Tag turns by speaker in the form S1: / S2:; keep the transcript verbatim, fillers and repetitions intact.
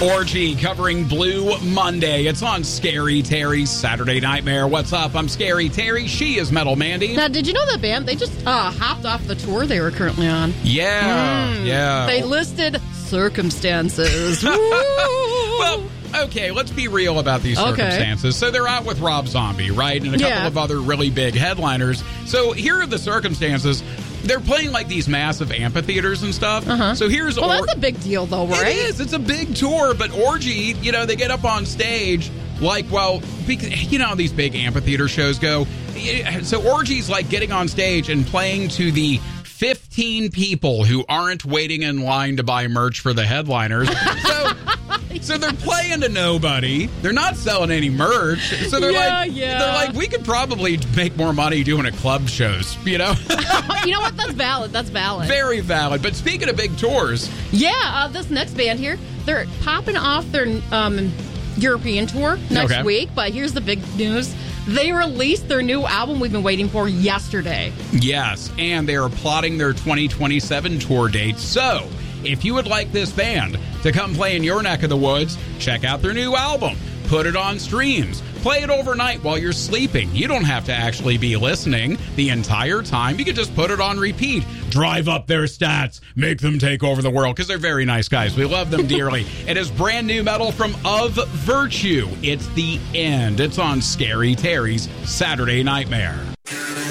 S1: Orgy covering Blue Monday. It's on Scary Terry's Saturday Nightmare. What's up? I'm Scary Terry. She is Metal Mandy.
S2: Now, did you know that band? They just uh, hopped off the tour they were currently on.
S1: Yeah, mm, yeah.
S2: They listed circumstances.
S1: Well, okay, let's be real about these circumstances. Okay. So they're out with Rob Zombie, right? And a couple
S2: yeah.
S1: of other really big headliners. So here are the circumstances. They're playing like these massive amphitheaters and stuff.
S2: Uh-huh.
S1: So here's
S2: well,
S1: or-
S2: that's a big deal, though, right?
S1: It is. It's a big tour, but Orgy, you know, they get up on stage like, well, because, you know how these big amphitheater shows go. So Orgy's like getting on stage and playing to the fifteen people who aren't waiting in line to buy merch for the headliners. So, so they're playing to nobody. They're not selling any merch. So they're
S2: yeah,
S1: like,
S2: yeah.
S1: they're like, we could probably make more money doing at club shows. You know?
S2: You know what? That's valid. That's valid.
S1: Very valid. But speaking of big tours,
S2: yeah, uh, this next band here, they're popping off their um, European tour next
S1: okay.
S2: week. But here's the big news. They released their new album we've been waiting for yesterday.
S1: Yes, and they are plotting their twenty twenty-seven tour dates. So, if you would like this band to come play in your neck of the woods, check out their new album. Put it on streams. Play it overnight while you're sleeping. You don't have to actually be listening the entire time. You can just put it on repeat. Drive up their stats. Make them take over the world, because they're very nice guys. We love them dearly. It is brand new metal from Of Virtue. It's The End. It's on Scary Terry's Saturday Nightmare.